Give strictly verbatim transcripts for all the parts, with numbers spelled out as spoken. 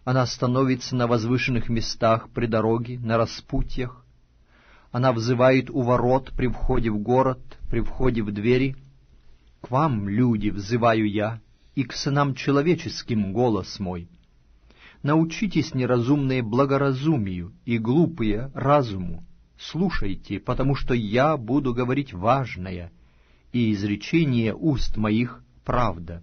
Она становится на возвышенных местах при дороге, на распутьях. Она взывает у ворот при входе в город, при входе в двери. К вам, люди, взываю я, и к сынам человеческим голос мой. Научитесь, неразумные, благоразумию, и глупые разуму. Слушайте, потому что я буду говорить важное, и изречение уст моих — правда.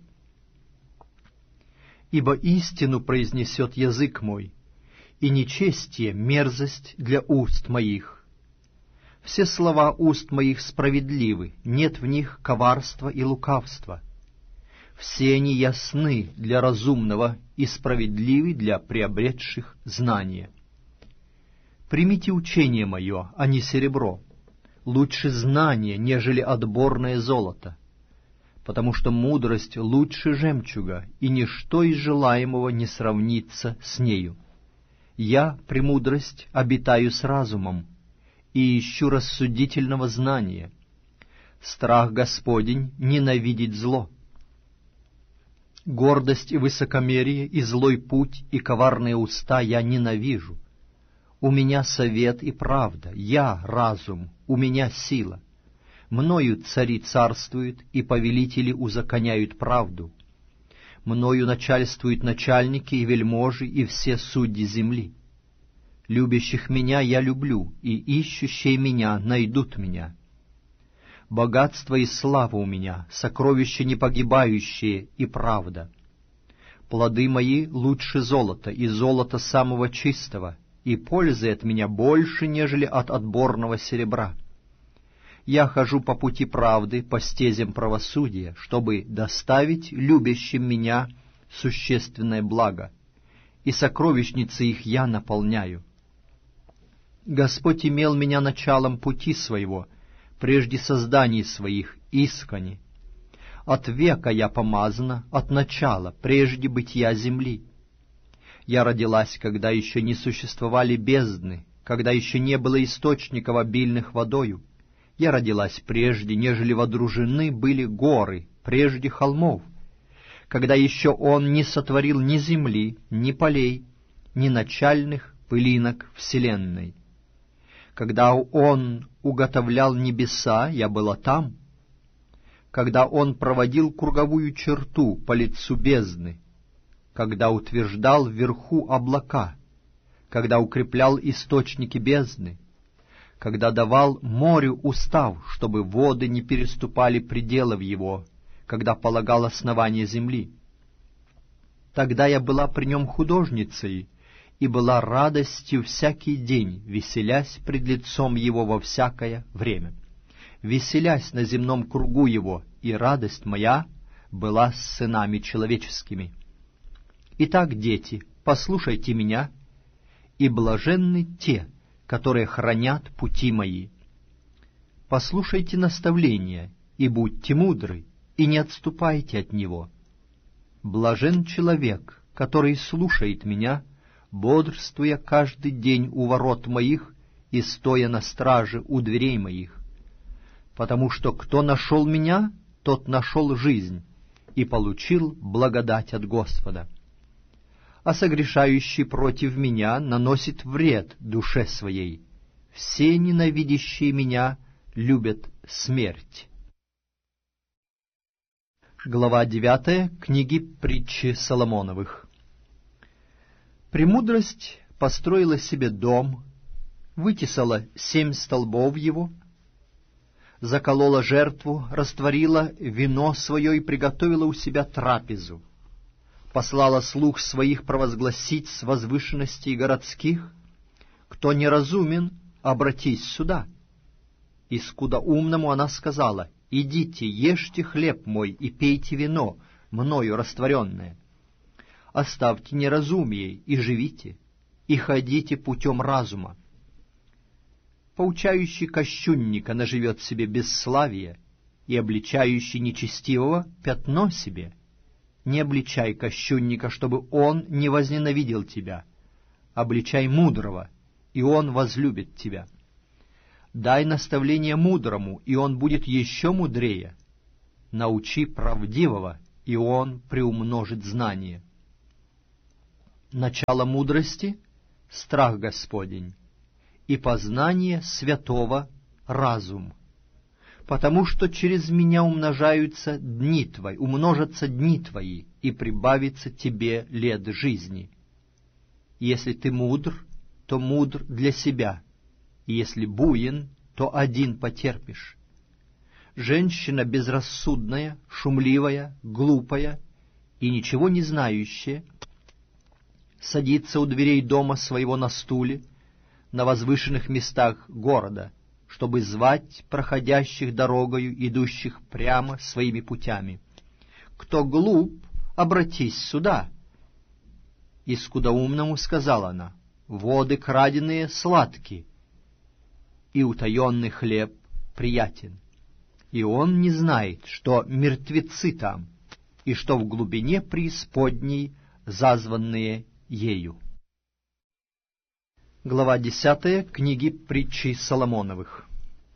Ибо истину произнесет язык мой, и нечестие — мерзость для уст моих. Все слова уст моих справедливы, нет в них коварства и лукавства. Все они ясны для разумного и справедливы для приобретших знания. Примите учение мое, а не серебро, лучше знание, нежели отборное золото, потому что мудрость лучше жемчуга, и ничто из желаемого не сравнится с нею. Я, премудрость, обитаю с разумом, и ищу рассудительного знания. Страх Господень ненавидит зло. Гордость и высокомерие, и злой путь, и коварные уста я ненавижу. У меня совет и правда, я разум, у меня сила. Мною цари царствуют, и повелители узаконяют правду. Мною начальствуют начальники и вельможи, и все судьи земли. Любящих меня я люблю, и ищущие меня найдут меня. Богатство и слава у меня, сокровища непогибающие и правда. Плоды мои лучше золота, и золота самого чистого, и пользы от меня больше, нежели от отборного серебра. Я хожу по пути правды, по стезям правосудия, чтобы доставить любящим меня существенное благо, и сокровищницы их я наполняю. Господь имел меня началом пути своего, прежде созданий своих искони. От века я помазана, от начала, прежде бытия земли. Я родилась, когда еще не существовали бездны, когда еще не было источников, обильных водою. Я родилась прежде, нежели водружены были горы, прежде холмов, когда еще Он не сотворил ни земли, ни полей, ни начальных пылинок вселенной. Когда Он уготовлял небеса, я была там. Когда Он проводил круговую черту по лицу бездны, когда утверждал вверху облака, когда укреплял источники бездны, когда давал морю устав, чтобы воды не переступали пределов его, когда полагал основание земли. Тогда я была при нем художницей, и была радостью всякий день, веселясь пред лицом его во всякое время, веселясь на земном кругу его, и радость моя была с сынами человеческими. Итак, дети, послушайте меня, и блаженны те, которые хранят пути мои. Послушайте наставления, и будьте мудры, и не отступайте от него. Блажен человек, который слушает меня, бодрствуя каждый день у ворот моих и стоя на страже у дверей моих. Потому что кто нашел меня, тот нашел жизнь и получил благодать от Господа. А согрешающий против меня наносит вред душе своей. Все ненавидящие меня любят смерть. Глава девятая книги Притчи Соломоновых. Премудрость построила себе дом, вытесала семь столбов его, заколола жертву, растворила вино свое и приготовила у себя трапезу, послала слуг своих провозгласить с возвышенностей городских: кто неразумен, обратись сюда. И скудоумному она сказала: идите, ешьте хлеб мой и пейте вино, мною растворенное. Оставьте неразумие и живите, и ходите путем разума. Поучающий кощунника наживет себе бесславие, и обличающий нечестивого пятно себе. Не обличай кощунника, чтобы он не возненавидел тебя. Обличай мудрого, и он возлюбит тебя. Дай наставление мудрому, и он будет еще мудрее. Научи правдивого, и он приумножит знание. Начало мудрости — страх Господень, и познание святого — разум. Потому что через меня умножаются дни твои, умножатся дни твои, и прибавится тебе лет жизни. Если ты мудр, то мудр для себя, и если буин, то один потерпишь. Женщина безрассудная, шумливая, глупая и ничего не знающая садится у дверей дома своего на стуле, на возвышенных местах города, чтобы звать проходящих дорогою, идущих прямо своими путями. Кто глуп, обратись сюда. И скудоумному сказала она: воды краденые сладки, и утаенный хлеб приятен. И он не знает, что мертвецы там, и что в глубине преисподней зазванные ею. Глава десятая книги Притчи Соломоновых.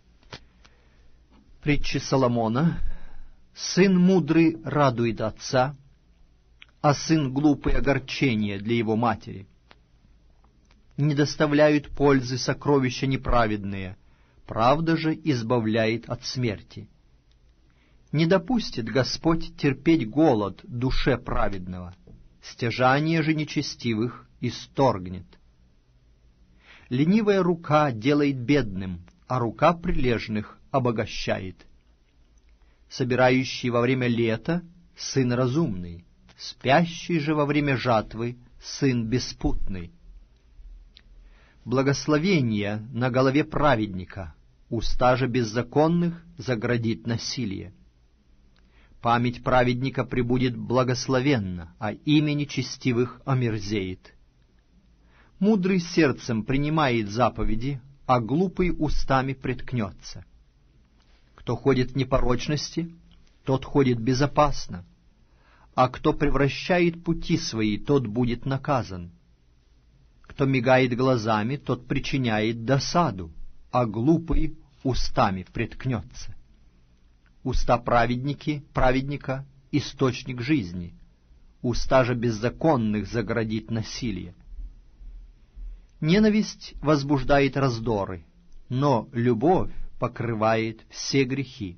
Притчи Соломона. Сын мудрый радует отца, а сын глупый — огорчение для его матери. Не доставляют пользы сокровища неправедные, правда же избавляет от смерти. Не допустит Господь терпеть голод душе праведного, стяжание же нечестивых исторгнет. Ленивая рука делает бедным, а рука прилежных обогащает. Собирающий во время лета — сын разумный, спящий же во время жатвы — сын беспутный. Благословение на голове праведника, уста же беззаконных заградит насилие. Память праведника пребудет благословенна, а имя нечестивых омерзеет. Мудрый сердцем принимает заповеди, а глупый устами приткнется. Кто ходит в непорочности, тот ходит безопасно, а кто превращает пути свои, тот будет наказан. Кто мигает глазами, тот причиняет досаду, а глупый устами приткнется. Уста праведники, праведника — источник жизни, уста же беззаконных заградит насилие. Ненависть возбуждает раздоры, но любовь покрывает все грехи.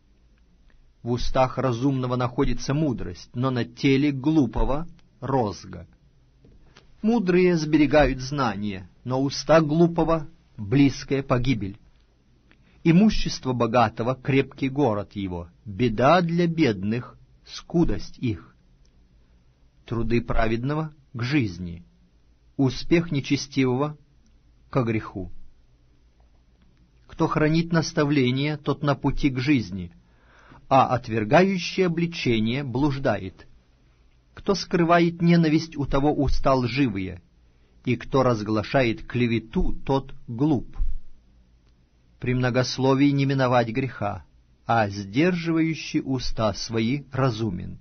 В устах разумного находится мудрость, но на теле глупого — розга. Мудрые сберегают знания, но уста глупого — близкая погибель. Имущество богатого — крепкий город его, беда для бедных — скудость их. Труды праведного — к жизни, успех нечестивого — ко греху. Кто хранит наставление, тот на пути к жизни, а отвергающий обличение блуждает. Кто скрывает ненависть, у того уста лживые, и кто разглашает клевету, тот глуп. При многословии не миновать греха, а сдерживающий уста свои разумен.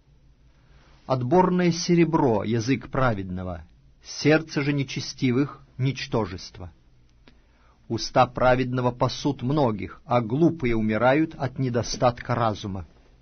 Отборное серебро — язык праведного, сердце же нечестивых — ничтожество. Уста праведного пасут многих, а глупые умирают от недостатка разума.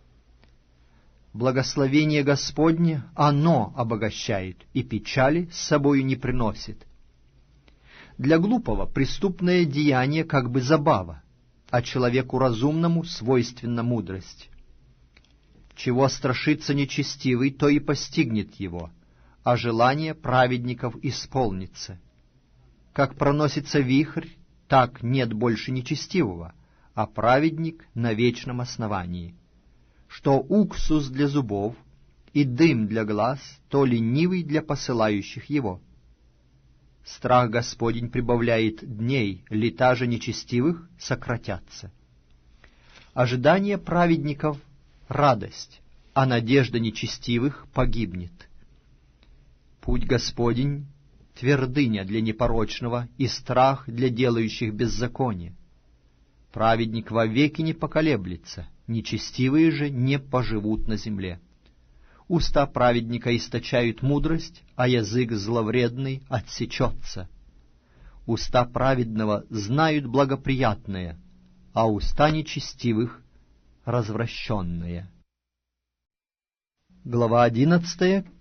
Благословение Господне — оно обогащает, и печали с собою не приносит. Для глупого преступное деяние как бы забава, а человеку разумному свойственна мудрость. Чего страшится нечестивый, то и постигнет его, а желание праведников исполнится. Как проносится вихрь, так нет больше нечестивого, а праведник на вечном основании. Что уксус для зубов и дым для глаз, то ленивый для посылающих его. Страх Господень прибавляет дней, лета же нечестивых сократятся. Ожидание праведников — радость, а надежда нечестивых погибнет. Путь Господень — твердыня для непорочного и страх для делающих беззаконие. Праведник вовеки не поколеблется, нечестивые же не поживут на земле. Уста праведника источают мудрость, а язык зловредный отсечется. Уста праведного знают благоприятное, а уста нечестивых — развращенные. Глава одиннадцатая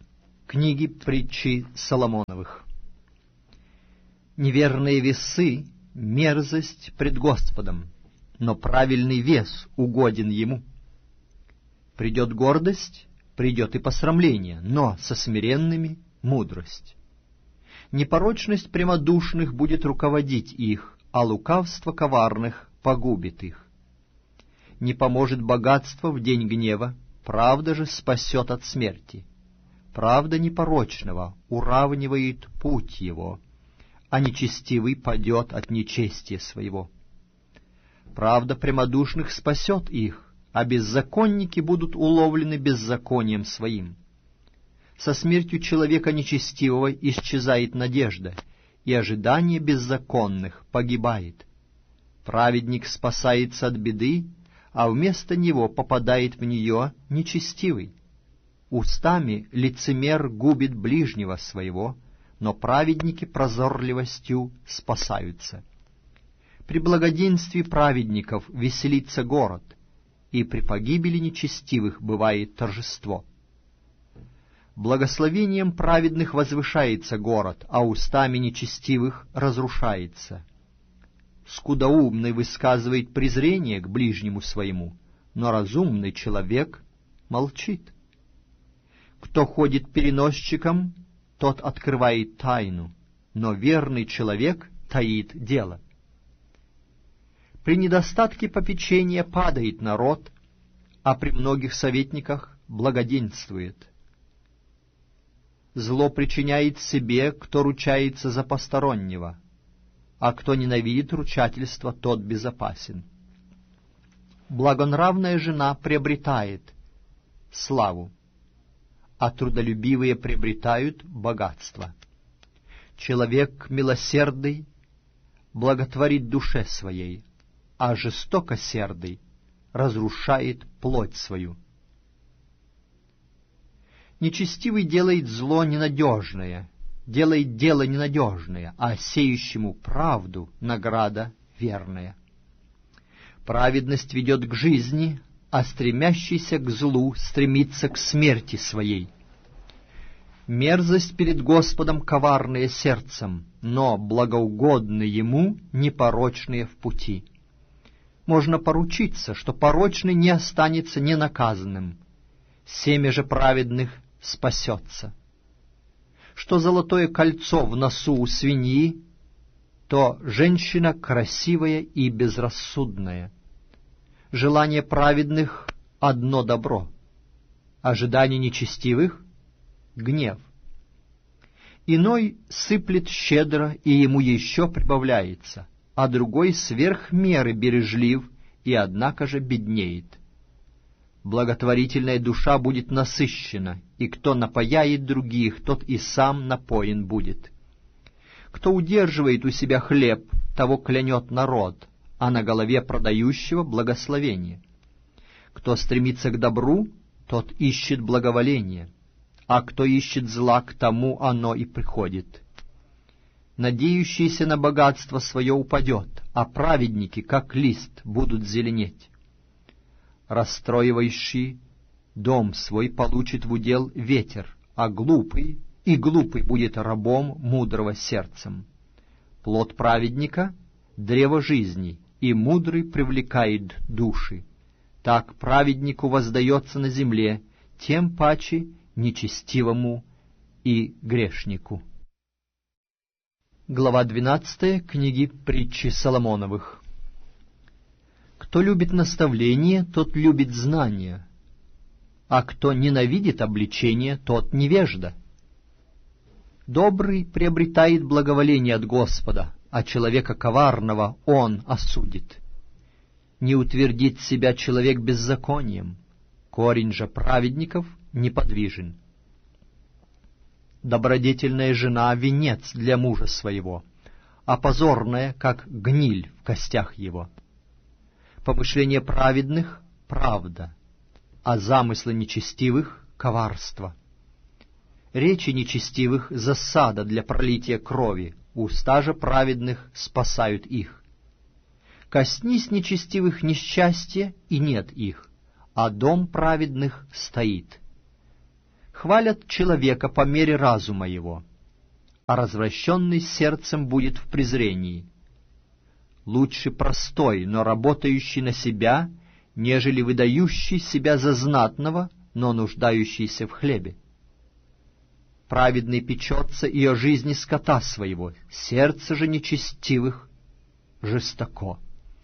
Книги притчи Соломоновых. Неверные весы — мерзость пред Господом, но правильный вес угоден Ему. Придет гордость, придет и посрамление, но со смиренными — мудрость. Непорочность прямодушных будет руководить их, а лукавство коварных погубит их. Не поможет богатство в день гнева, правда же спасет от смерти. Правда непорочного уравнивает путь его, а нечестивый падет от нечестия своего. Правда прямодушных спасет их, а беззаконники будут уловлены беззаконием своим. Со смертью человека нечестивого исчезает надежда, и ожидание беззаконных погибает. Праведник спасается от беды, а вместо него попадает в нее нечестивый. Устами лицемер губит ближнего своего, но праведники прозорливостью спасаются. При благоденствии праведников веселится город, и при погибели нечестивых бывает торжество. Благословением праведных возвышается город, а устами нечестивых разрушается. Скудоумный высказывает презрение к ближнему своему, но разумный человек молчит. Кто ходит переносчиком, тот открывает тайну, но верный человек таит дело. При недостатке попечения падает народ, а при многих советниках благоденствует. Зло причиняет себе, кто ручается за постороннего, а кто ненавидит ручательство, тот безопасен. Благонравная жена приобретает славу, а трудолюбивые приобретают богатство. Человек милосердный благотворит душе своей, а жестокосердый разрушает плоть свою. Нечестивый делает зло ненадежное, делает дело ненадежное, а сеющему правду награда верная. Праведность ведет к жизни, а стремящийся к злу стремится к смерти своей. Мерзость перед Господом коварные сердцем, но благоугодны Ему непорочные в пути. Можно поручиться, что порочный не останется ненаказанным, семя же праведных спасется. Что золотое кольцо в носу у свиньи, то женщина красивая и безрассудная. Желание праведных — одно добро, ожидание нечестивых — гнев. Иной сыплет щедро, и ему еще прибавляется, а другой сверх меры бережлив, и однако же беднеет. Благотворительная душа будет насыщена, и кто напояет других, тот и сам напоен будет. Кто удерживает у себя хлеб, того клянет народ, а на голове продающего благословение. Кто стремится к добру, тот ищет благоволение, а кто ищет зла, к тому оно и приходит. Надеющийся на богатство свое упадет, а праведники, как лист, будут зеленеть. Расстроивающий дом свой получит в удел ветер, а глупый, и глупый будет рабом мудрого сердцем. Плод праведника — древо жизни, и мудрый привлекает души. Так праведнику воздается на земле, тем паче нечестивому и грешнику. Глава двенадцатая книги притчи Соломоновых. Кто любит наставление, тот любит знание, а кто ненавидит обличение, тот невежда. Добрый приобретает благоволение от Господа, а человека коварного Он осудит. Не утвердит себя человек беззаконием, корень же праведников неподвижен. Добродетельная жена — венец для мужа своего, а позорная, как гниль в костях его. Помышления праведных — правда, а замыслы нечестивых — коварство. Речи нечестивых — засада для пролития крови, уста же праведных спасают их. Коснись нечестивых несчастья, и нет их, а дом праведных стоит. Хвалят человека по мере разума его, а развращенный сердцем будет в презрении. Лучше простой, но работающий на себя, нежели выдающий себя за знатного, но нуждающийся в хлебе. Праведный печется и о жизни скота своего, сердце же нечестивых жестоко.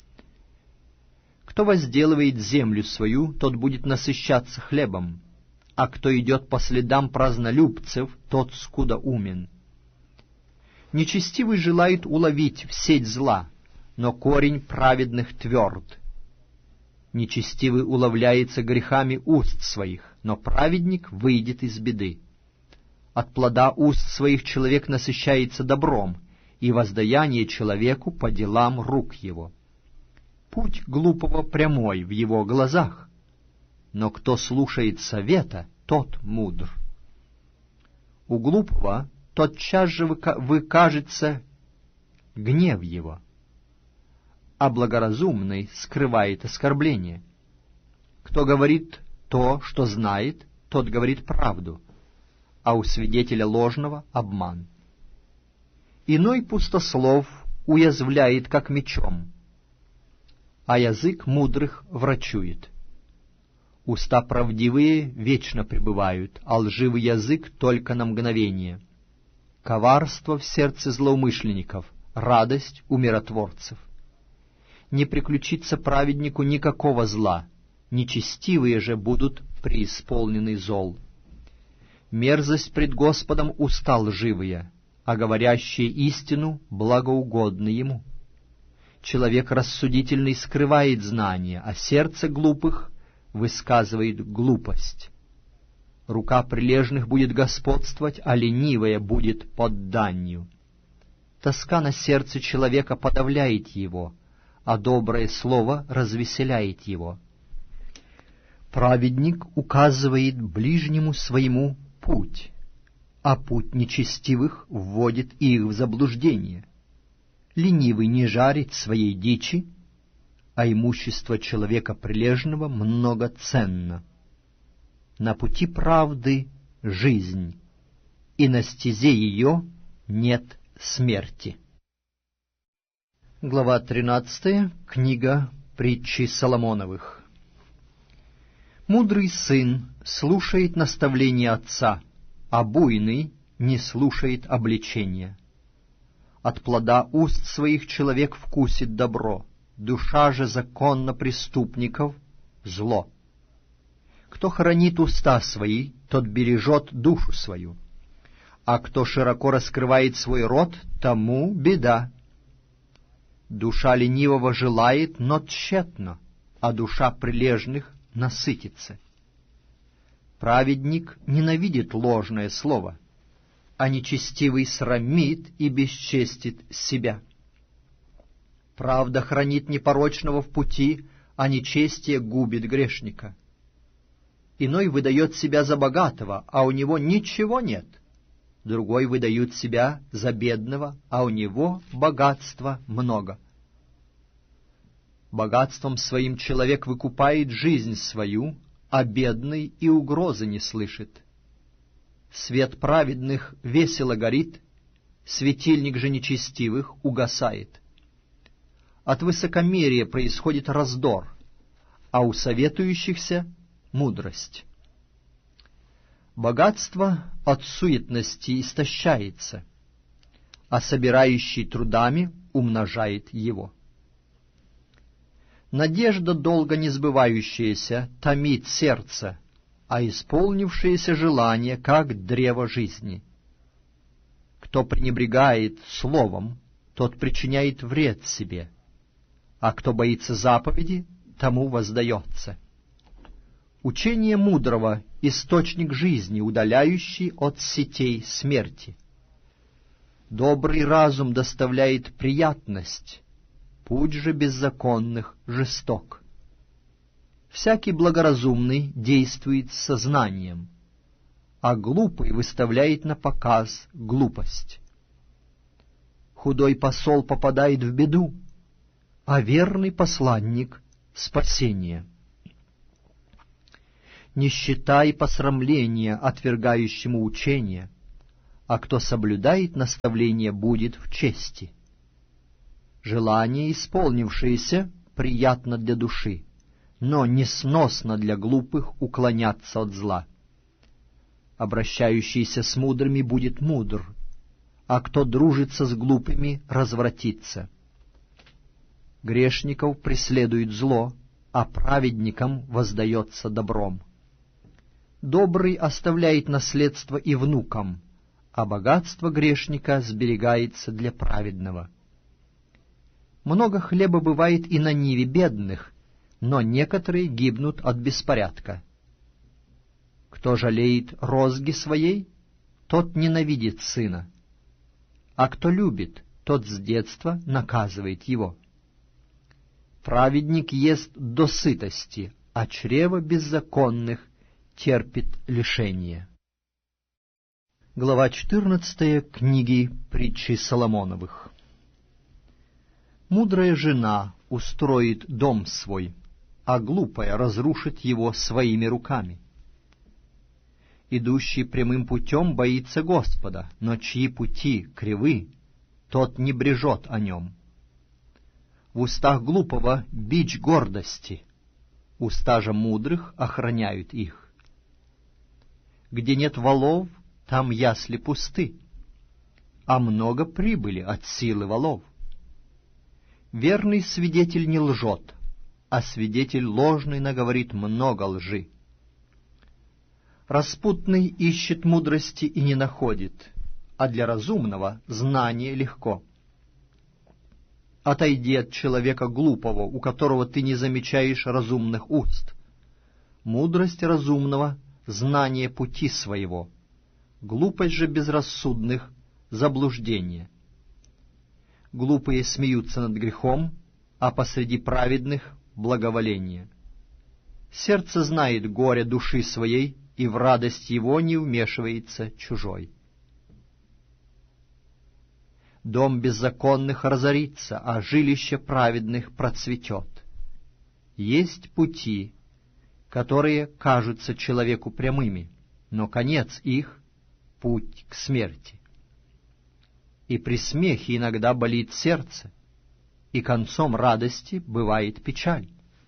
Кто возделывает землю свою, тот будет насыщаться хлебом, а кто идет по следам празднолюбцев, тот скудоумен. Нечестивый желает уловить в сеть зла, но корень праведных тверд. Нечестивый уловляется грехами уст своих, но праведник выйдет из беды. От плода уст своих человек насыщается добром, и воздаяние человеку по делам рук его. Путь глупого прямой в его глазах, но кто слушает совета, тот мудр. У глупого тотчас же выкажется гнев его, а благоразумный скрывает оскорбление. Кто говорит то, что знает, тот говорит правду, а у свидетеля ложного — обман. Иной пустослов уязвляет, как мечом, а язык мудрых врачует. Уста правдивые вечно пребывают, а лживый язык только на мгновение. Коварство в сердце злоумышленников, радость у миротворцев. Не приключится праведнику никакого зла, нечестивые же будут преисполнены зол. Мерзость пред Господом уста лживые, а говорящие истину благоугодны Ему. Человек рассудительный скрывает знание, а сердце глупых высказывает глупость. Рука прилежных будет господствовать, а ленивая будет под данью. Тоска на сердце человека подавляет его, а доброе слово развеселяет его. Праведник указывает ближнему своему путь, а путь нечестивых вводит их в заблуждение. Ленивый не жарит своей дичи, а имущество человека прилежного многоценно. На пути правды жизнь, и на стезе ее нет смерти. Глава тринадцатая. Книга притчи Соломоновых. Мудрый сын слушает наставления отца, а буйный не слушает обличения. От плода уст своих человек вкусит добро, душа же законно преступников — зло. Кто хранит уста свои, тот бережет душу свою, а кто широко раскрывает свой рот, тому беда. Душа ленивого желает, но тщетно, а душа прилежных насытится. Праведник ненавидит ложное слово, а нечестивый срамит и бесчестит себя. Правда хранит непорочного в пути, а нечестие губит грешника. Иной выдает себя за богатого, а у него ничего нет. Другой выдает себя за бедного, а у него богатства много. Богатством своим человек выкупает жизнь свою, а бедный и угрозы не слышит. Свет праведных весело горит, светильник же нечестивых угасает. От высокомерия происходит раздор, а у советующихся — мудрость. Богатство от суетности истощается, а собирающий трудами умножает его. Надежда, долго не сбывающаяся, томит сердце, а исполнившееся желание, как древо жизни. Кто пренебрегает словом, тот причиняет вред себе, а кто боится заповеди, тому воздается. Учение мудрого — источник жизни, удаляющий от сетей смерти. Добрый разум доставляет приятность, путь же беззаконных жесток. Всякий благоразумный действует с сознанием, а глупый выставляет на показ глупость. Худой посол попадает в беду, а верный посланник — спасение. нищета и посрамление отвергающему учение, а кто соблюдает наставление, будет в чести. Желание, исполнившееся, приятно для души, но несносно для глупых уклоняться от зла. Обращающийся с мудрыми будет мудр, а кто дружится с глупыми, развратится. Грешников преследует зло, а праведникам воздается добром. Добрый оставляет наследство и внукам, а богатство грешника сберегается для праведного. Много хлеба бывает и на ниве бедных, но некоторые гибнут от беспорядка. Кто жалеет розги своей, тот ненавидит сына, а кто любит, тот с детства наказывает его. Праведник ест до сытости, а чрево беззаконных терпит лишение. Глава четырнадцатая книги Притчи Соломоновых. Мудрая жена устроит дом свой, а глупая разрушит его своими руками. Идущий прямым путем боится Господа, но чьи пути кривы, тот не брежет о нем. В устах глупого бич гордости, уста же мудрых охраняют их. Где нет волов, там ясли пусты, а много прибыли от силы волов. Верный свидетель не лжет, а свидетель ложный наговорит много лжи. Распутный ищет мудрости и не находит, а для разумного знание легко. Отойди от человека глупого, у которого ты не замечаешь разумных уст. Мудрость разумного — знание пути своего, глупость же безрассудных — заблуждение. Глупые смеются над грехом, а посреди праведных — благоволение. Сердце знает горе души своей, и в радость его не вмешивается чужой. Дом беззаконных разорится, а жилище праведных процветет. Есть пути, которые кажутся человеку прямыми, но конец их — путь к смерти. И при смехе иногда болит сердце, и концом радости бывает печаль.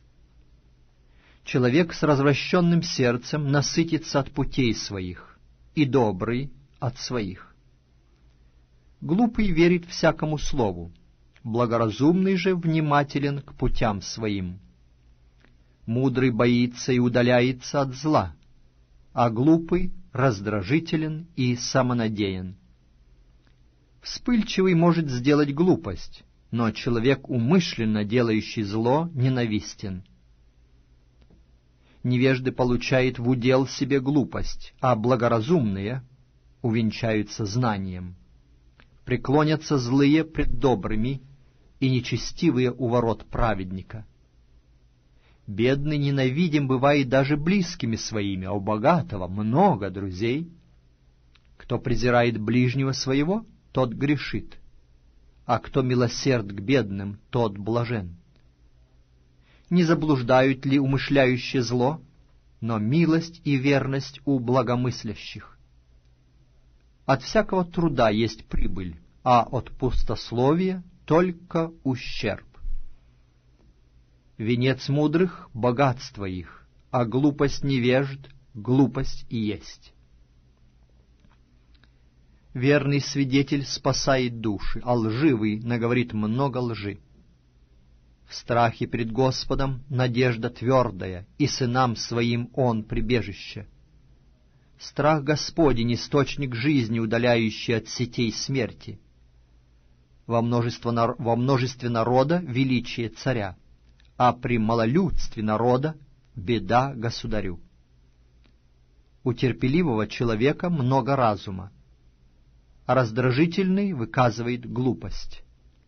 Человек с развращенным сердцем насытится от путей своих, и добрый — от своих. Глупый верит всякому слову, благоразумный же внимателен к путям своим. Мудрый боится и удаляется от зла, а глупый раздражителен и самонадеян. Вспыльчивый может сделать глупость, но человек, умышленно делающий зло, ненавистен. Невежды получают в удел себе глупость, а благоразумные увенчаются знанием. Преклонятся злые пред добрыми, и нечестивые у ворот праведника. Бедный ненавидим бывает даже близкими своими, а у богатого много друзей. Кто презирает ближнего своего, тот грешит, а кто милосерд к бедным, тот блажен. Не заблуждают ли умышляющие зло, но милость и верность у благомыслящих. От всякого труда есть прибыль, а от пустословия только ущерб. Венец мудрых — богатство их, а глупость невежд — глупость и есть. Верный свидетель спасает души, а лживый наговорит много лжи. В страхе пред Господом надежда твердая, и сынам своим он прибежище. Страх Господень — источник жизни, удаляющий от сетей смерти. Во множестве, во множестве народа величие царя, а при малолюдстве народа беда государю. У терпеливого человека много разума, а раздражительный выказывает глупость.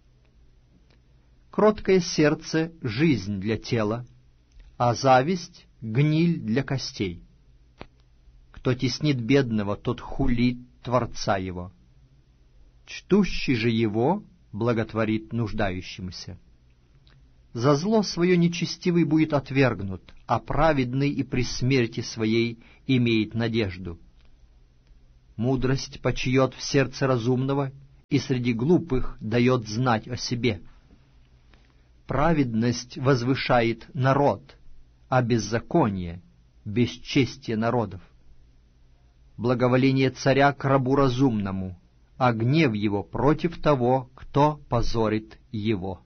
Кроткое сердце — жизнь для тела, а зависть — гниль для костей. Кто теснит бедного, тот хулит Творца его. Чтущий же его благотворит нуждающимся. За зло свое нечестивый будет отвергнут, а праведный и при смерти своей имеет надежду. Мудрость почиет в сердце разумного, и среди глупых дает знать о себе. Праведность возвышает народ, а беззаконие — бесчестие народов. Благоволение царя к рабу разумному, а гнев его против того, кто позорит его.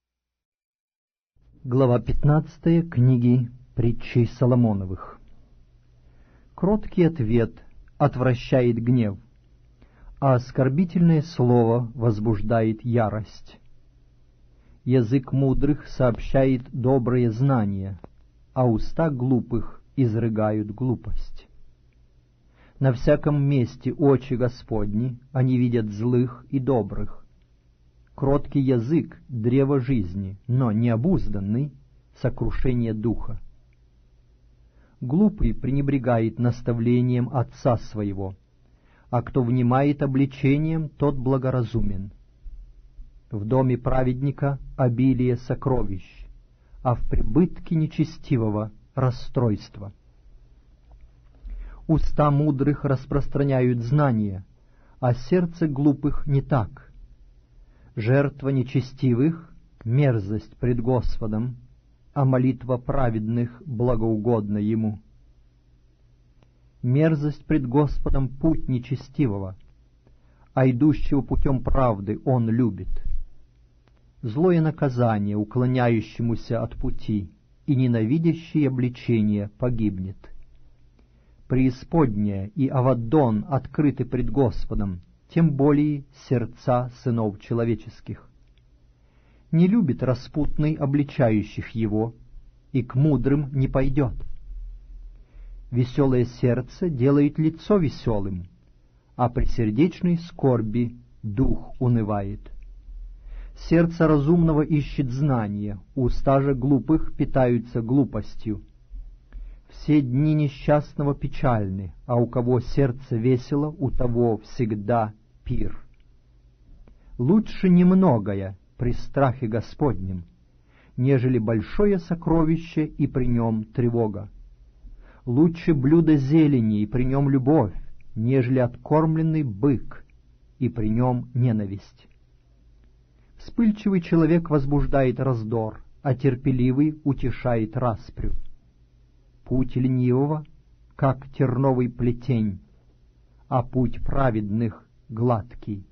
Глава пятнадцатая книги Притчей Соломоновых. Кроткий ответ отвращает гнев, а оскорбительное слово возбуждает ярость. Язык мудрых сообщает добрые знания, а уста глупых изрыгают глупость. На всяком месте очи Господни, они видят злых и добрых. Кроткий язык — древо жизни, но необузданный — сокрушение духа. Глупый пренебрегает наставлением отца своего, а кто внимает обличением, тот благоразумен. В доме праведника обилие сокровищ, а в прибытке нечестивого — расстройство. Уста мудрых распространяют знания, а сердце глупых не так. Жертва нечестивых — мерзость пред Господом, а молитва праведных благоугодна Ему. Мерзость пред Господом — путь нечестивого, а идущего путем правды Он любит. Злое наказание уклоняющемуся от пути, и ненавидящий обличение погибнет. Преисподняя и Аваддон открыты пред Господом, тем более сердца сынов человеческих. Не любит распутный обличающих его, и к мудрым не пойдет. Веселое сердце делает лицо веселым, а при сердечной скорби дух унывает. Сердце разумного ищет знания, уста же глупых питаются глупостью. Все дни несчастного печальны, а у кого сердце весело, у того всегда пир. Лучше немногое при страхе Господнем, нежели большое сокровище и при нем тревога. Лучше блюдо зелени и при нем любовь, нежели откормленный бык и при нем ненависть. Вспыльчивый человек возбуждает раздор, а терпеливый утешает распрю. Путь ленивого, как терновый плетень, а путь праведных — гладкий.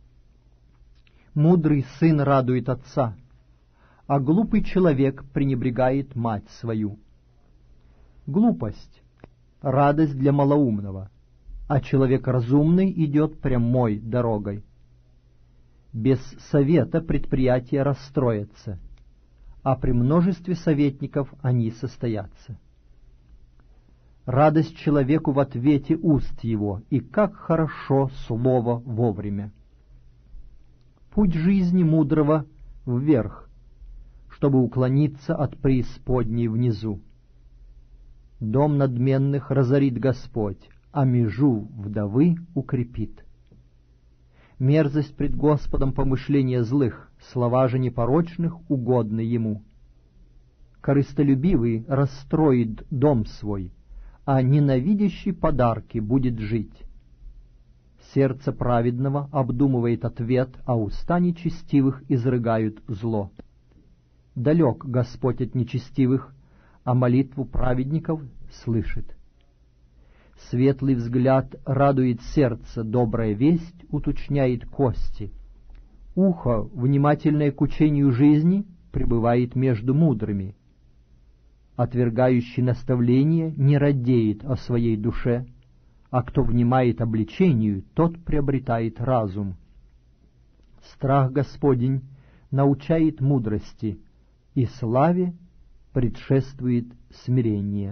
Мудрый сын радует отца, а глупый человек пренебрегает мать свою. Глупость — радость для малоумного, а человек разумный идет прямой дорогой. Без совета предприятия расстроятся, а при множестве советников они состоятся. Радость человеку в ответе уст его, и как хорошо слово вовремя. Путь жизни мудрого вверх, чтобы уклониться от преисподней внизу. Дом надменных разорит Господь, а межу вдовы укрепит. Мерзость пред Господом помышления злых, слова же непорочных угодны Ему. Корыстолюбивый расстроит дом свой, а ненавидящий подарки будет жить. Сердце праведного обдумывает ответ, а уста нечестивых изрыгают зло. Далек Господь от нечестивых, а молитву праведников слышит. Светлый взгляд радует сердце, добрая весть уточняет кости. Ухо, внимательное к учению жизни, пребывает между мудрыми. Отвергающий наставление не радеет о своей душе, а кто внимает обличению, тот приобретает разум. Страх Господень научает мудрости, и славе предшествует смирение.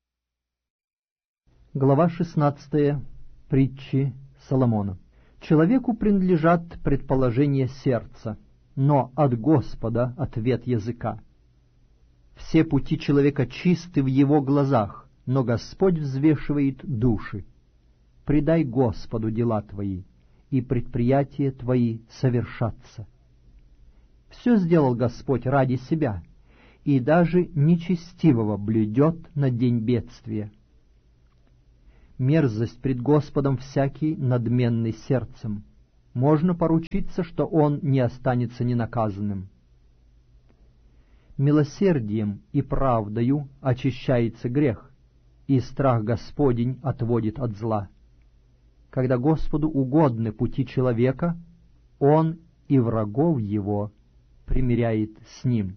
Глава шестнадцатая. Притчи Соломона. Человеку принадлежат предположения сердца, но от Господа ответ языка. Все пути человека чисты в его глазах, но Господь взвешивает души. Предай Господу дела твои, и предприятия твои совершатся. Все сделал Господь ради себя, и даже нечестивого блюдет на день бедствия. Мерзость пред Господом всякий надменный сердцем. Можно поручиться, что он не останется ненаказанным. Милосердием и правдою очищается грех, и страх Господень отводит от зла. Когда Господу угодны пути человека, Он и врагов его примиряет с ним.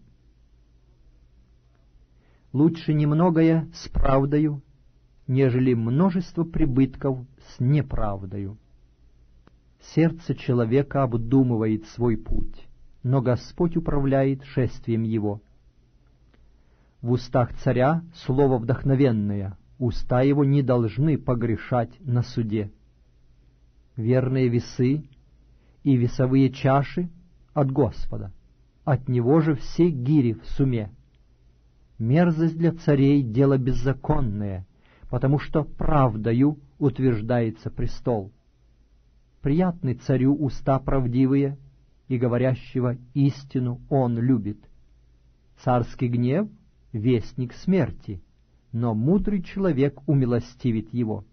Лучше немногое с правдою, нежели множество прибытков с неправдою. Сердце человека обдумывает свой путь, но Господь управляет шествием его. В устах царя слово вдохновенное, уста его не должны погрешать на суде. Верные весы и весовые чаши от Господа, от Него же все гири в суме. Мерзость для царей — дело беззаконное, потому что правдою утверждается престол. Приятны царю уста правдивые, и говорящего истину он любит. Царский гнев — вестник смерти, но мудрый человек умилостивит его.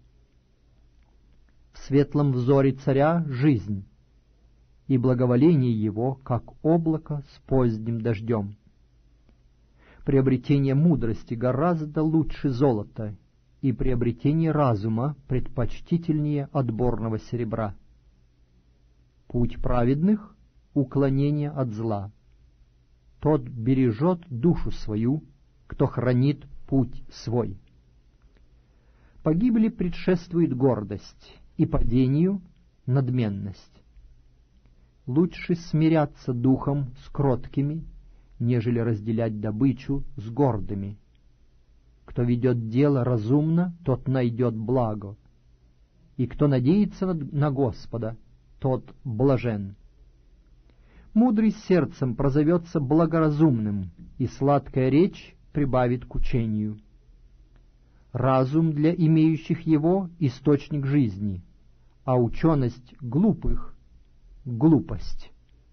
В светлом взоре царя жизнь, и благоволение его, как облако с поздним дождем. Приобретение мудрости гораздо лучше золота, и приобретение разума предпочтительнее отборного серебра. Путь праведных — уклонение от зла. Тот бережет душу свою, кто хранит путь свой. Погибели предшествует гордость, и падению — надменность. Лучше смиряться духом с кроткими, нежели разделять добычу с гордыми. Кто ведет дело разумно, тот найдет благо, и кто надеется на Господа, тот блажен. Мудрый сердцем прозовется благоразумным, и сладкая речь прибавит к учению. Разум для имеющих его — источник жизни, а ученость глупых — глупость.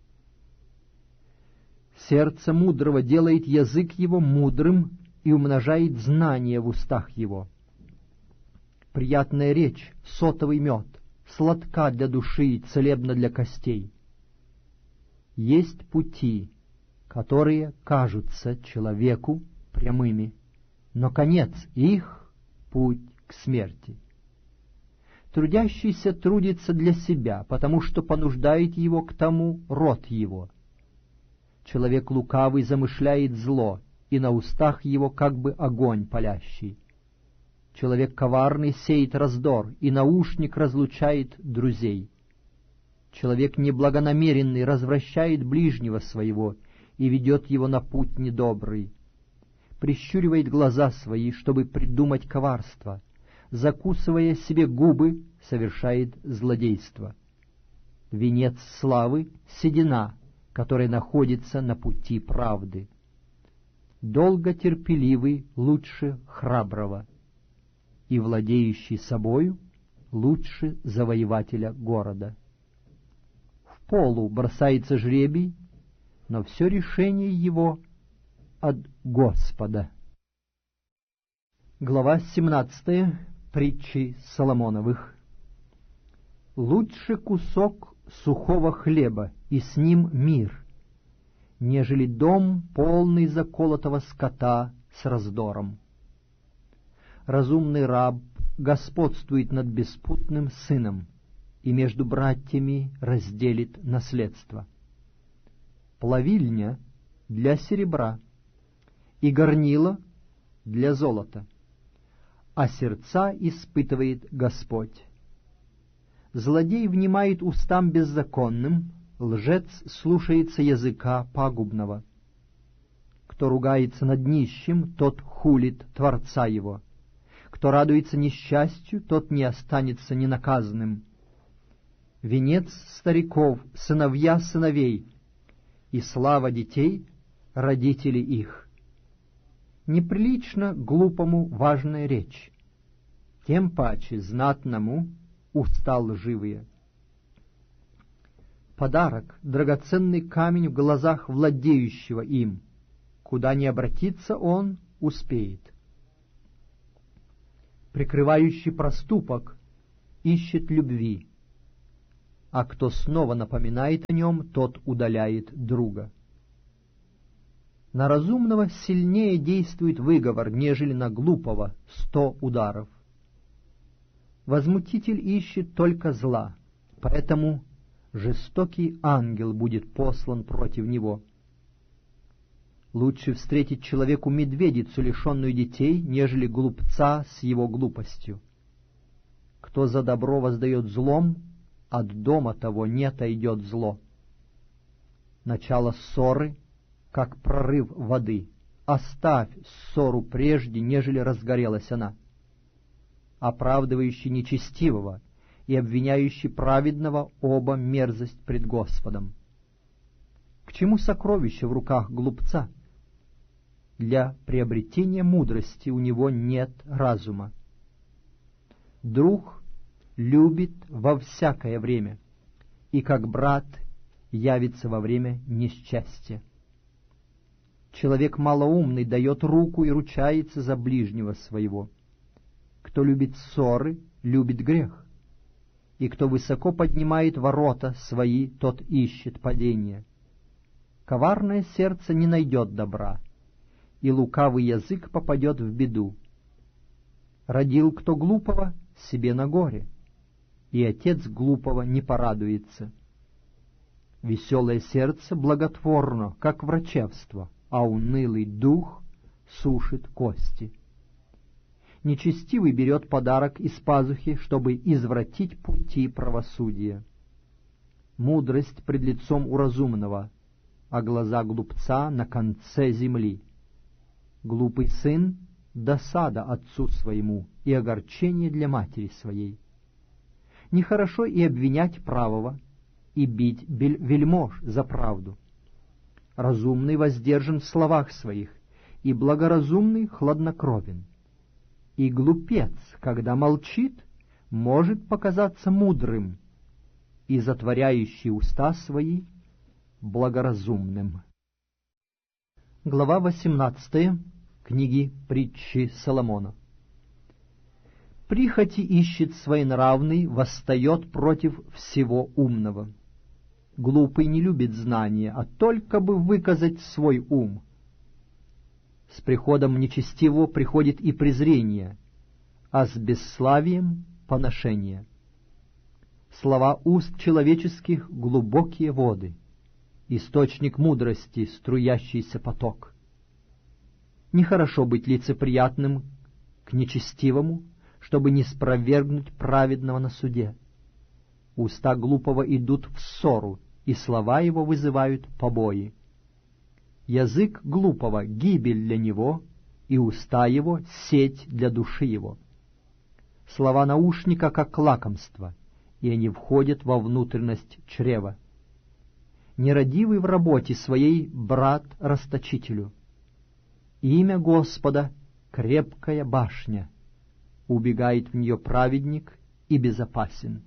Сердце мудрого делает язык его мудрым и умножает знания в устах его. Приятная речь — сотовый мед, сладка для души и целебна для костей. Есть пути, которые кажутся человеку прямыми, но конец их — путь к смерти. Трудящийся трудится для себя, потому что понуждает его к тому род его. Человек лукавый замышляет зло, и на устах его как бы огонь палящий. Человек коварный сеет раздор, и наушник разлучает друзей. Человек неблагонамеренный развращает ближнего своего и ведет его на путь недобрый. Прищуривает глаза свои, чтобы придумать коварство, закусывая себе губы, совершает злодейство. Венец славы — седина, которая находится на пути правды. Долго терпеливый лучше храброго, и владеющий собою лучше завоевателя города. В полу бросается жребий, но все решение его от Господа. Глава семнадцатая. Притчи Соломоновых. Лучше кусок сухого хлеба, и с ним мир, нежели дом, полный заколотого скота с раздором. Разумный раб господствует над беспутным сыном, и между братьями разделит наследство. Плавильня для серебра, и горнило для золота, а сердца испытывает Господь. Злодей внимает устам беззаконным, лжец слушается языка пагубного. Кто ругается над нищим, тот хулит Творца его. Кто радуется несчастью, тот не останется ненаказанным. Венец стариков — сыновья сыновей, и слава детей — родители их. Неприлично глупому важная речь, тем паче знатному уста лживые. Подарок — драгоценный камень в глазах владеющего им, Куда ни обратится он, успеет. Прикрывающий проступок ищет любви, а кто снова напоминает о нем, тот удаляет друга. На разумного сильнее действует выговор, нежели на глупого сто ударов. Возмутитель ищет только зла, поэтому жестокий ангел будет послан против него. Лучше встретить человеку медведицу, лишенную детей, нежели глупца с его глупостью. Кто за добро воздает злом, от дома того не отойдет зло. Начало ссоры, как прорыв воды. Оставь ссору прежде, нежели разгорелась она. Оправдывающий нечестивого и обвиняющий праведного оба мерзость пред Господом. К чему сокровище в руках глупца? Для приобретения мудрости у него нет разума. Друг любит во всякое время, и как брат явится во время несчастья. Человек малоумный дает руку и ручается за ближнего своего. Кто любит ссоры, любит грех, и кто высоко поднимает ворота свои, тот ищет падения. Коварное сердце не найдет добра, и лукавый язык попадет в беду. Родил кто глупого, себе на горе, и отец глупого не порадуется. Веселое сердце благотворно, как врачевство, а унылый дух сушит кости. Нечестивый берет подарок из пазухи, чтобы извратить пути правосудия. Мудрость пред лицом у разумного, а глаза глупца на конце земли. Глупый сын — досада отцу своему и огорчение для матери своей. Нехорошо и обвинять правого, и бить вельмож за правду. Разумный воздержан в словах своих, и благоразумный хладнокровен. И глупец, когда молчит, может показаться мудрым, и затворяющий уста свои благоразумным. Глава восемнадцатая книги Притчи Соломона. Прихоти ищет своенравный, восстает против всего умного. Глупый не любит знания, а только бы выказать свой ум. С приходом нечестивого приходит и презрение, а с бесславием — поношение. Слова уст человеческих — глубокие воды, источник мудрости — струящийся поток. Нехорошо быть лицеприятным к нечестивому, чтобы не спровергнуть праведного на суде. Уста глупого идут в ссору, и слова его вызывают побои. Язык глупого — гибель для него, и уста его — сеть для души его. Слова наушника — как лакомство, и они входят во внутренность чрева. Нерадивый в работе своей брат расточителю. Имя Господа — крепкая башня, убегает в нее праведник и безопасен.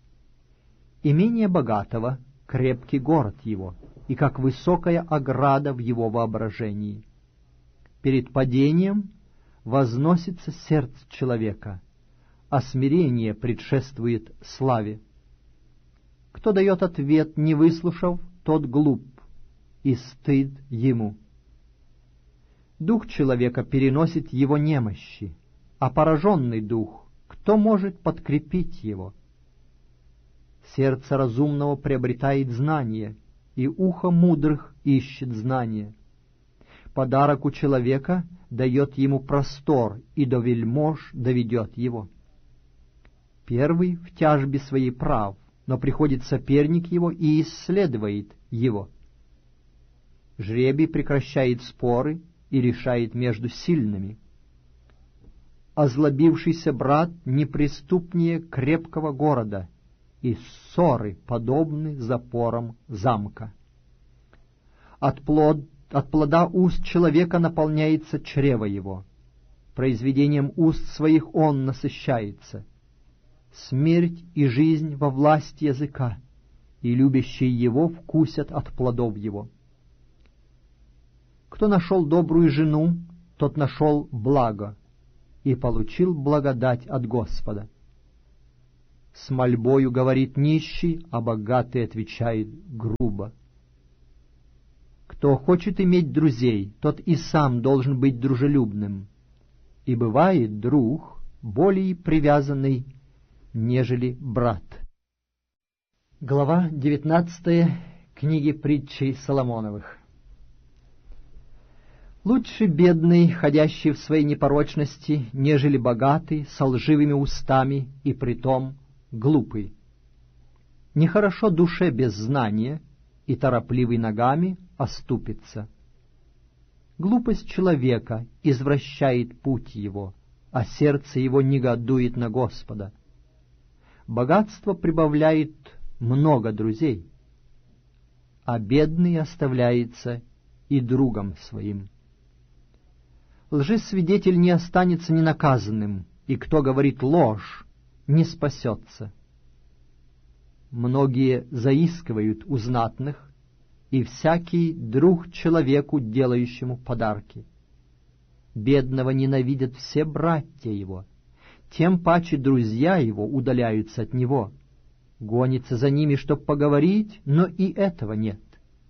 Имение богатого — крепкий город его, и как высокая ограда в его воображении. Перед падением возносится сердце человека, а смирение предшествует славе. Кто дает ответ, не выслушав, тот глуп, и стыд ему. Дух человека переносит его немощи, а пораженный дух, кто может подкрепить его? Сердце разумного приобретает знание, и ухо мудрых ищет знание. Подарок у человека дает ему простор, и до вельмож доведет его. Первый в тяжбе своей прав, но приходит соперник его и исследует его. Жребий прекращает споры и решает между сильными. Озлобившийся брат неприступнее крепкого города, и ссоры подобны запорам замка. От, плод, от плода уст человека наполняется чрево его, произведением уст своих он насыщается. Смерть и жизнь во власти языка, и любящие его вкусят от плодов его. Кто нашел добрую жену, тот нашел благо и получил благодать от Господа. С мольбою говорит нищий, а богатый отвечает грубо. Кто хочет иметь друзей, тот и сам должен быть дружелюбным. И бывает друг более привязанный, нежели брат. Глава девятнадцатая книги притчей Соломоновых. Лучше бедный, ходящий в своей непорочности, нежели богатый, со лживыми устами и притом глупый. Нехорошо душе без знания, и торопливый ногами оступится. Глупость человека извращает путь его, а сердце его негодует на Господа. Богатство прибавляет много друзей, а бедный оставляется и другом своим. Лжесвидетель не останется ненаказанным, и кто говорит ложь, не спасется. Многие заискивают у знатных, и всякий друг человеку, делающему подарки. Бедного ненавидят все братья его, тем паче друзья его удаляются от него. Гонится за ними, чтоб поговорить, но и этого нет.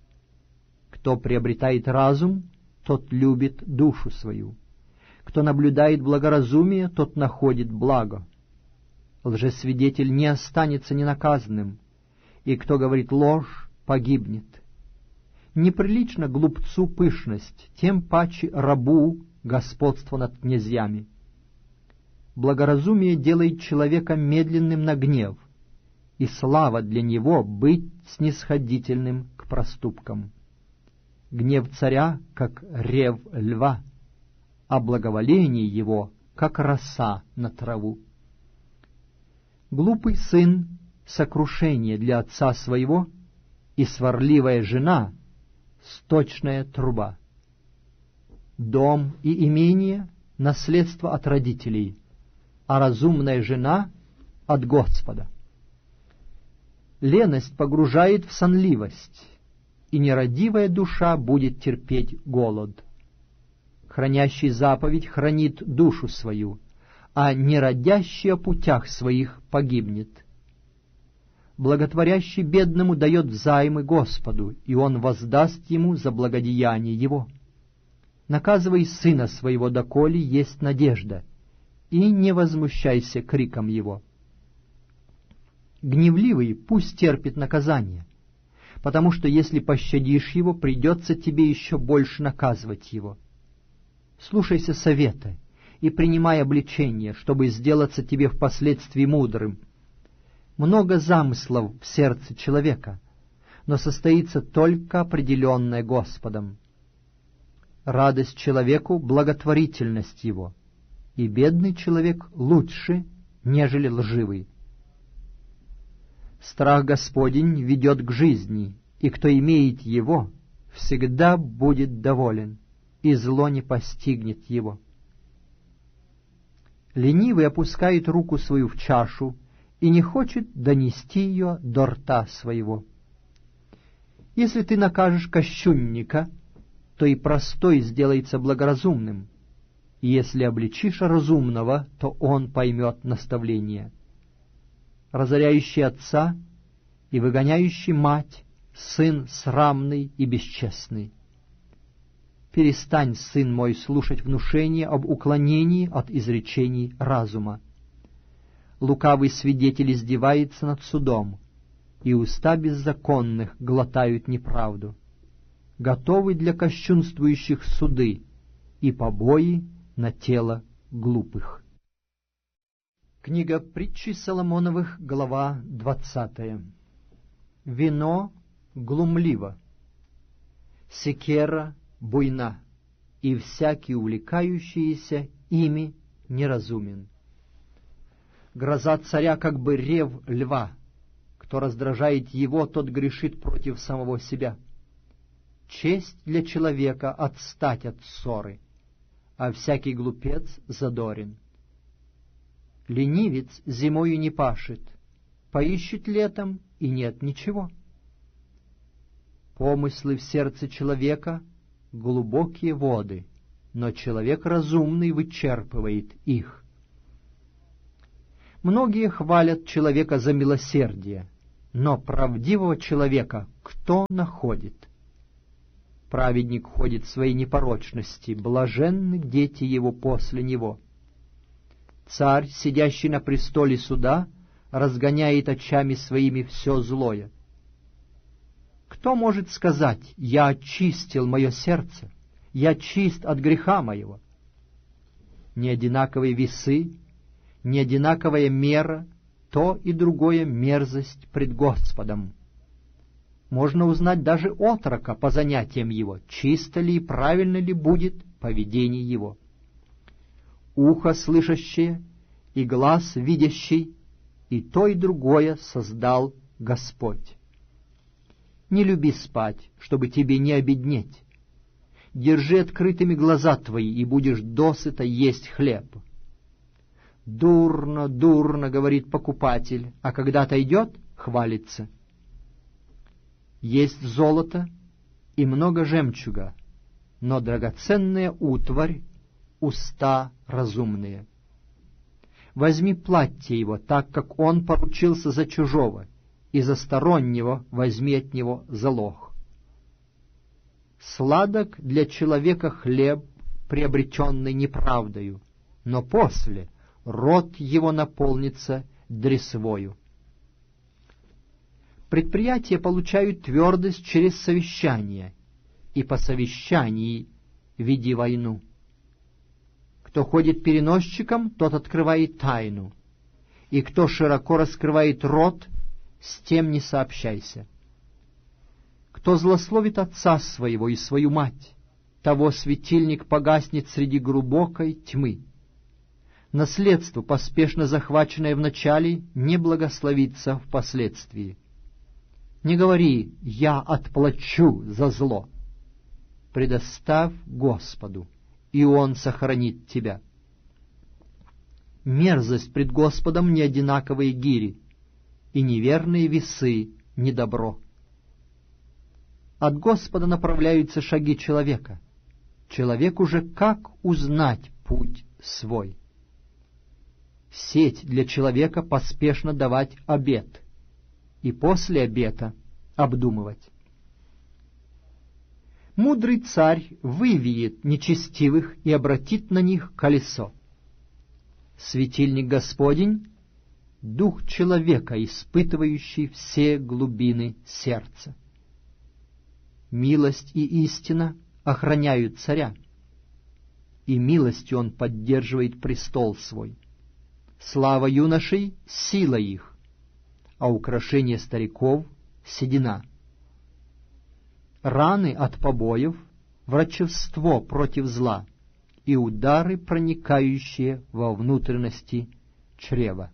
Кто приобретает разум, тот любит душу свою. Кто наблюдает благоразумие, тот находит благо. Лжесвидетель не останется ненаказанным, и кто говорит ложь, погибнет. Неприлично глупцу пышность, тем паче рабу господство над князьями. Благоразумие делает человека медленным на гнев, и слава для него быть снисходительным к проступкам. Гнев царя, как рев льва, а благоволение его, как роса на траву. Глупый сын — сокрушение для отца своего, и сварливая жена — сточная труба. Дом и имение — наследство от родителей, а разумная жена — от Господа. Леность погружает в сонливость, и нерадивая душа будет терпеть голод. Хранящий заповедь хранит душу свою, а нерадящий о путях своих погибнет. Благотворящий бедному дает взаймы Господу, и он воздаст ему за благодеяние его. Наказывай сына своего, доколе есть надежда, и не возмущайся криком его. Гневливый пусть терпит наказание, потому что если пощадишь его, придется тебе еще больше наказывать его. Слушайся совета и принимай обличение, чтобы сделаться тебе впоследствии мудрым. Много замыслов в сердце человека, но состоится только определенное Господом. Радость человеку — благотворительность его, и бедный человек лучше, нежели лживый. Страх Господень ведет к жизни, и кто имеет его, всегда будет доволен, и зло не постигнет его. Ленивый опускает руку свою в чашу и не хочет донести ее до рта своего. Если ты накажешь кощунника, то и простой сделается благоразумным, и если обличишь разумного, то он поймет наставление. Разоряющий отца и выгоняющий мать — сын срамный и бесчестный. Перестань, сын мой, слушать внушение об уклонении от изречений разума. Лукавый свидетель издевается над судом, и уста беззаконных глотают неправду. Готовы для кощунствующих суды и побои на тело глупых. Книга притчей Соломоновых, глава двадцатая. Вино глумливо, секера буйна, и всякий увлекающийся ими неразумен. Гроза царя как бы рев льва, кто раздражает его, тот грешит против самого себя. Честь для человека отстать от ссоры, а всякий глупец задорен. Ленивец зимою не пашет, поищет летом, и нет ничего. Помыслы в сердце человека глубокие воды, но человек разумный вычерпывает их. Многие хвалят человека за милосердие, но правдивого человека кто находит? Праведник ходит в своей непорочности, блаженны дети его после него. Царь, сидящий на престоле суда, разгоняет очами своими все злое. Кто может сказать: «Я очистил мое сердце, я чист от греха моего»? Не одинаковые весы, не одинаковая мера, то и другое мерзость пред Господом. Можно узнать даже отрока по занятиям его, чисто ли и правильно ли будет поведение его. Ухо слышащее и глаз видящий, и то и другое создал Господь. Не люби спать, чтобы тебе не обеднеть. Держи открытыми глаза твои, и будешь досыта есть хлеб. Дурно, дурно, говорит покупатель, а когда отойдет, хвалится. Есть золото и много жемчуга, но драгоценная утварь — уста разумные. Возьми платье его, так как он поручился за чужого, и за стороннего возьми от него залог. Сладок для человека хлеб, приобретенный неправдою, но после рот его наполнится дресвою. Предприятия получают твердость через совещание, и по совещании веди войну. Кто ходит переносчиком, тот открывает тайну, и кто широко раскрывает рот, с тем не сообщайся. Кто злословит отца своего и свою мать, того светильник погаснет среди глубокой тьмы. Наследство, поспешно захваченное вначале, не благословится впоследствии. Не говори: «Я отплачу за зло». Предоставь Господу, и Он сохранит тебя. Мерзость пред Господом не одинаковые гири, и неверные весы не добро. От Господа направляются шаги человека. Человек уже как узнать путь свой? Сеть для человека поспешно давать обет, и после обета обдумывать. Мудрый царь вывеет нечестивых и обратит на них колесо. Светильник Господень — дух человека, испытывающий все глубины сердца. Милость и истина охраняют царя, и милостью он поддерживает престол свой. Слава юношей — сила их, а украшение стариков — седина. Раны от побоев — врачевство против зла, и удары, проникающие во внутренности чрева.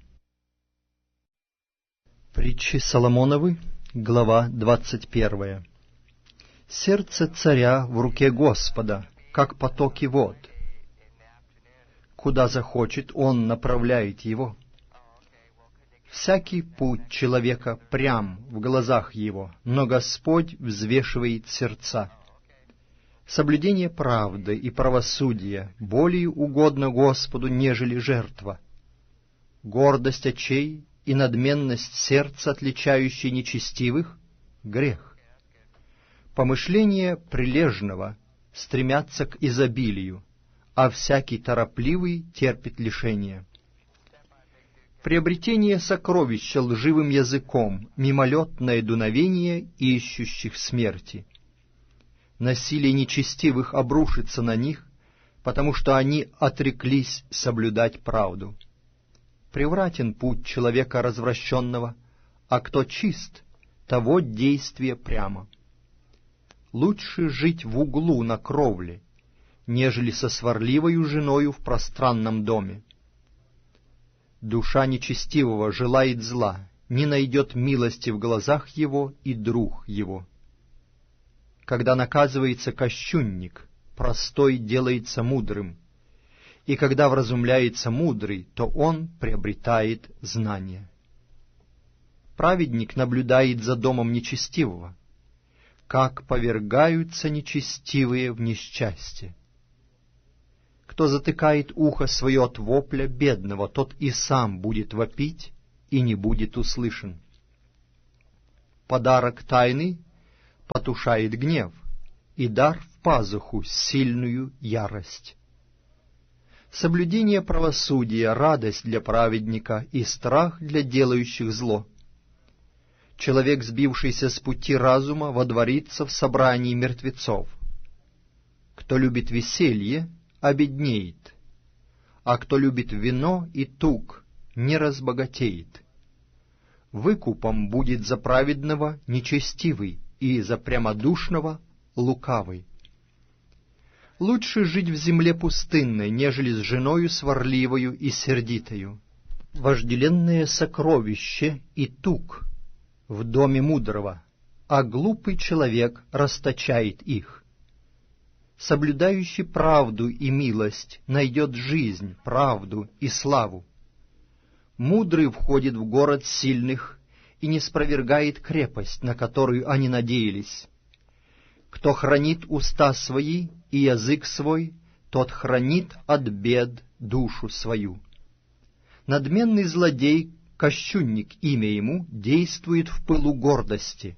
Притчи Соломоновы, глава двадцать первая. Сердце царя в руке Господа, как потоки вод. Куда захочет, он направляет его. Всякий путь человека прям в глазах его, но Господь взвешивает сердца. Соблюдение правды и правосудия более угодно Господу, нежели жертва. Гордость очей и надменность сердца, отличающие нечестивых, — грех. Помышления прилежного стремятся к изобилию, а всякий торопливый терпит лишение. Приобретение сокровища лживым языком — мимолетное дуновение ищущих смерти. Насилие нечестивых обрушится на них, потому что они отреклись соблюдать правду. Превратен путь человека развращенного, а кто чист, того действие прямо. Лучше жить в углу на кровле, нежели со сварливою женою в пространном доме. Душа нечестивого желает зла, не найдет милости в глазах его и друг его. Когда наказывается кощунник, простой делается мудрым, и когда вразумляется мудрый, то он приобретает знание. Праведник наблюдает за домом нечестивого. как повергаются нечестивые в несчастье. Кто затыкает ухо свое от вопля бедного, тот и сам будет вопить и не будет услышан. Подарок тайный потушает гнев, и дар в пазуху сильную ярость. Соблюдение правосудия — радость для праведника и страх для делающих зло. Человек, сбившийся с пути разума, водворится в собрании мертвецов. Кто любит веселье, обеднеет, а кто любит вино и тук, не разбогатеет. Выкупом будет за праведного нечестивый, и за прямодушного лукавый. Лучше жить в земле пустынной, нежели с женою сварливою и сердитою. Вожделенное сокровище и тук в доме мудрого, а глупый человек расточает их. Соблюдающий правду и милость найдет жизнь, правду и славу. Мудрый входит в город сильных и не спровергает крепость, на которую они надеялись. Кто хранит уста свои и язык свой, тот хранит от бед душу свою. Надменный злодей, кощунник имя ему, действует в пылу гордости.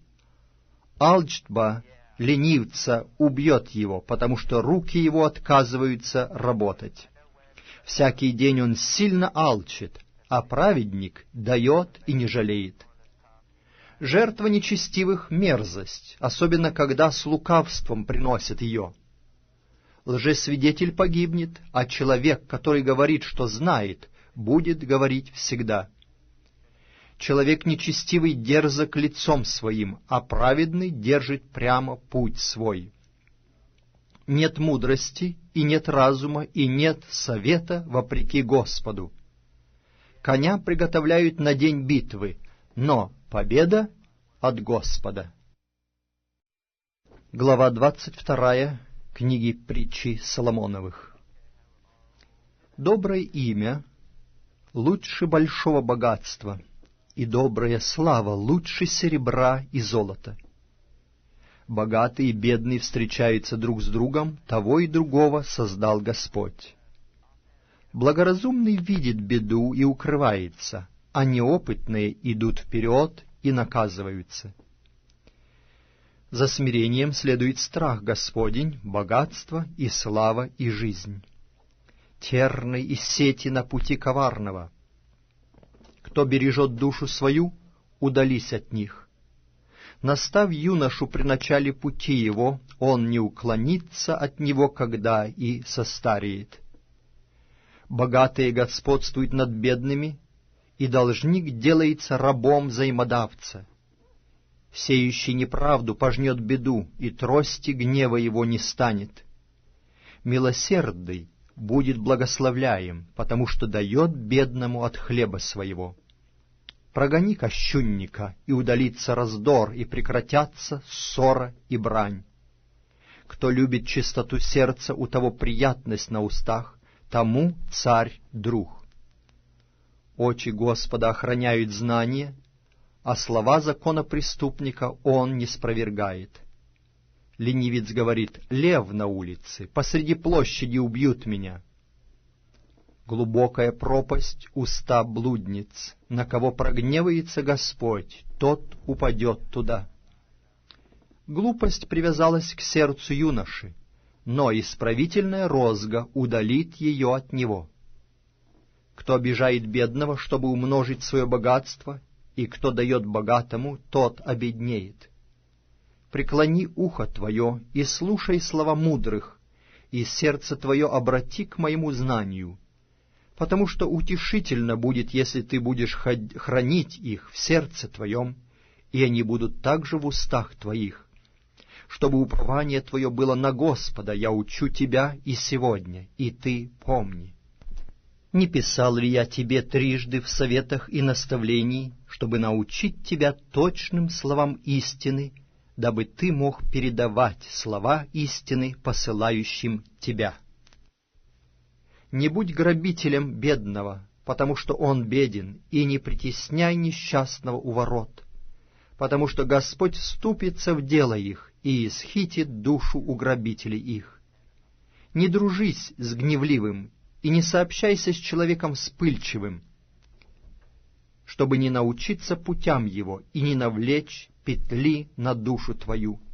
Алчба ленивца убьет его, потому что руки его отказываются работать. Всякий день он сильно алчит, а праведник дает и не жалеет. Жертва нечестивых — мерзость, особенно когда с лукавством приносят ее. Лжесвидетель погибнет, а человек, который говорит, что знает, будет говорить всегда. Человек нечестивый дерзок лицом своим, а праведный держит прямо путь свой. Нет мудрости, и нет разума, и нет совета вопреки Господу. Коня приготовляют на день битвы, но победа от Господа. Глава двадцать вторая книги Притчи Соломоновых. Доброе имя лучше большого богатства, и добрая слава лучше серебра и золота. Богатый и бедный встречаются друг с другом, того и другого создал Господь. Благоразумный видит беду и укрывается, а неопытные идут вперед и наказываются. За смирением следует страх Господень, богатство и слава и жизнь. Терны и сети на пути коварного. Кто бережет душу свою, удались от них. Настав юношу при начале пути его, он не уклонится от него, когда и состареет. Богатые господствуют над бедными, и должник делается рабом взаимодавца. Сеющий неправду пожнет беду, и трости гнева его не станет. Милосердный будет благословляем, потому что дает бедному от хлеба своего. Прогони кощунника, и удалится раздор, и прекратятся ссора и брань. Кто любит чистоту сердца, у того приятность на устах, тому царь друг. Очи Господа охраняют знание, а слова закона преступника он не спровергает. Ленивец говорит: лев на улице, посреди площади убьют меня. Глубокая пропасть — уста блудниц. На кого прогневается Господь, тот упадет туда. Глупость привязалась к сердцу юноши, но исправительная розга удалит ее от него. Кто обижает бедного, чтобы умножить свое богатство, и кто дает богатому, тот обеднеет. Преклони ухо твое и слушай слова мудрых, и сердце твое обрати к моему знанию, потому что утешительно будет, если ты будешь хранить их в сердце твоем, и они будут также в устах твоих. Чтобы упование твое было на Господа, я учу тебя и сегодня, и ты помни. Не писал ли я тебе трижды в советах и наставлении, чтобы научить тебя точным словам истины, дабы ты мог передавать слова истины посылающим тебя? Не будь грабителем бедного, потому что он беден, и не притесняй несчастного у ворот, потому что Господь вступится в дело их, и исхитит душу у грабителей их. Не дружись с гневливым, и не сообщайся с человеком вспыльчивым, чтобы не научиться путям его и не навлечь петли на душу твою.